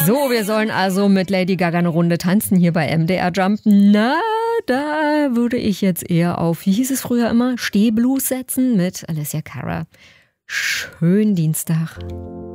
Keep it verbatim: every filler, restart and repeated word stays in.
So, wir sollen also mit Lady Gaga eine Runde tanzen hier bei M D R Jump. Na, da würde ich jetzt eher auf, wie hieß es früher immer, Stehblues setzen mit Alessia Cara. Schönen Dienstag.